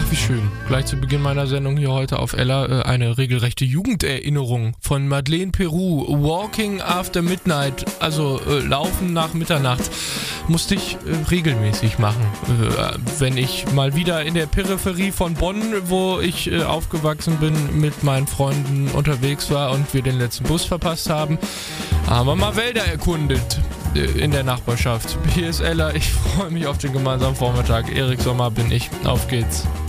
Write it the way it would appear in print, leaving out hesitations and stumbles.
wie schön. Gleich zu Beginn meiner Sendung hier heute auf Ella eine regelrechte Jugenderinnerung von Madeleine Peru. Walking After Midnight, also Laufen nach Mitternacht, musste ich regelmäßig machen. Wenn ich mal wieder in der Peripherie von Bonn, wo ich aufgewachsen bin, mit meinen Freunden unterwegs war und wir den letzten Bus verpasst haben, haben wir mal Wälder erkundet in der Nachbarschaft. Hier ist Ella, ich freue mich auf den gemeinsamen Vormittag. Erik Sommer bin ich. Auf geht's.